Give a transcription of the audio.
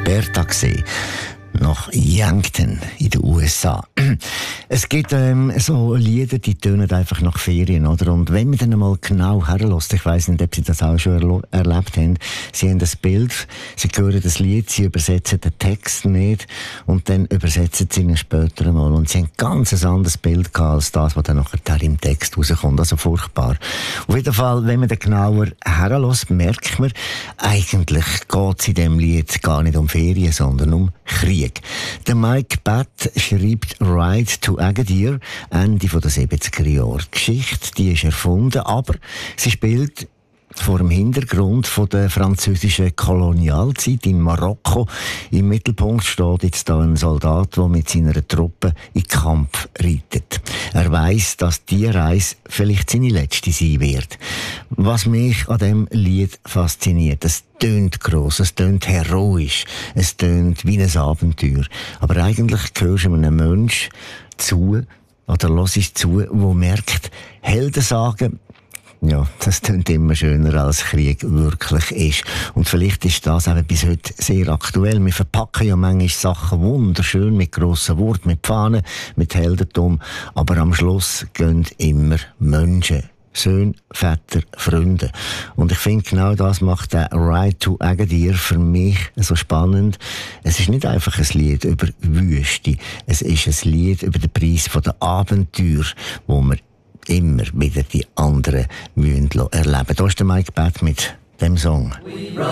Alberta nach Yankton in den USA. Es gibt so Lieder, die tönen einfach nach Ferien, oder? Und wenn man dann einmal genau herlässt, ich weiss nicht, ob Sie das auch schon erlebt haben, Sie haben das Bild, Sie hören das Lied, Sie übersetzen den Text nicht und dann übersetzen Sie ihn später einmal und Sie haben ganz ein anderes Bild gehabt als das, was dann nachher im Text rauskommt. Also furchtbar. Auf jeden Fall, wenn man dann genauer herlässt, merkt man, eigentlich geht es in diesem Lied gar nicht um Ferien, sondern um Krieg. Der Mike Batt schreibt Ride to Agadir, Ende der 70er Jahre. Die Geschichte, die ist erfunden, aber sie spielt vor dem Hintergrund von der französischen Kolonialzeit in Marokko. Im Mittelpunkt steht jetzt da ein Soldat, der mit seiner Truppe in den Kampf reitet. Er weiss, dass die Reise vielleicht seine letzte sein wird. Was mich an diesem Lied fasziniert, es tönt gross, es tönt heroisch, es tönt wie ein Abenteuer. Aber eigentlich gehörst du einem Menschen zu, oder hörst zu, der merkt, Helden sagen, ja, das klingt immer schöner, als Krieg wirklich ist. Und vielleicht ist das eben bis heute sehr aktuell. Wir verpacken ja manchmal Sachen wunderschön mit grossen Worten, mit Fahnen, mit Heldentum. Aber am Schluss gehen immer Menschen. Söhne, Väter, Freunde. Und ich finde, genau das macht der Ride to Agadir für mich so spannend. Es ist nicht einfach ein Lied über Wüste. Es ist ein Lied über den Preis der Abenteuer, wo wir immer wieder die anderen erleben müssen. Da ist der Mike Batt mit dem Song.